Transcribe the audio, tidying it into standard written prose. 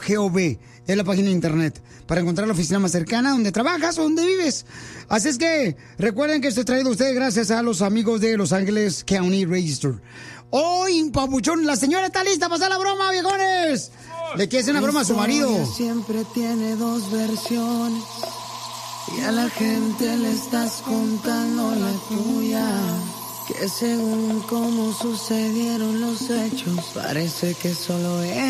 es la página de internet para encontrar la oficina más cercana donde trabajas o donde vives. Así es que recuerden que esto es traído a ustedes gracias a los amigos de Los Ángeles County Register. Hoy, papuchón, la señora está lista para hacer la broma, viejones. Le quiere hacer una broma a su marido. Siempre tiene dos versiones y a la gente le estás contando la tuya. Que según cómo sucedieron los hechos, parece que solo es